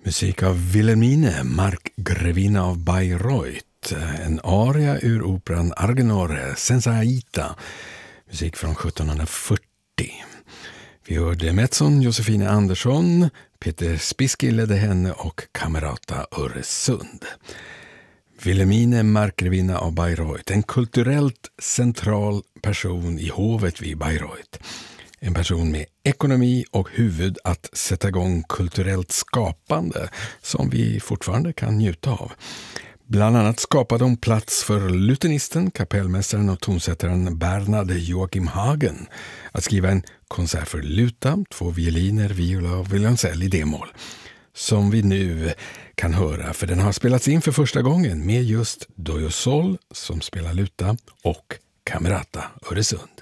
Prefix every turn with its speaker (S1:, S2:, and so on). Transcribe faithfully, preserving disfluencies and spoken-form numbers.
S1: Musik av Wilhelmine, markgrevinna av Bayreuth. En aria ur operan Argenore, Senza Aita. Musik från sjuttonhundrafyrtio. Vi hörde mezzon Josefine Andersson, Peter Spiski ledde henne och Camerata Öresund. Wilhelmine, markgrevinna av Bayreuth. En kulturellt central person i hovet vid Bayreuth. En person med ekonomi och huvud att sätta igång kulturellt skapande som vi fortfarande kan njuta av. Bland annat skapade hon plats för lutenisten, kapellmästaren och tonsättaren Bernhard Joachim Hagen att skriva en konsert för luta, två violiner, viola och violoncell i d-moll. Som vi nu kan höra, för den har spelats in för första gången med just Dojo Sol som spelar luta och Camerata Öresund.